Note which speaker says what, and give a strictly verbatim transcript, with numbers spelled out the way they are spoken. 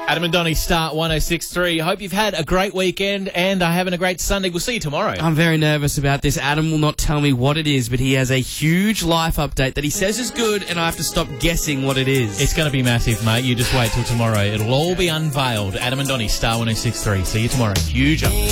Speaker 1: Adam and Donnie start one oh six point three. Hope you've had a great weekend and are having a great Sunday. We'll see you tomorrow.
Speaker 2: I'm very nervous about this. Adam will not tell me what it is, but he has a huge life update that he says is good, and I have to stop guessing what it is.
Speaker 1: It's going to be massive, mate. You just wait till tomorrow. It'll all be unveiled. Adam and Donnie, Star one oh six point three. See you tomorrow. Huge up.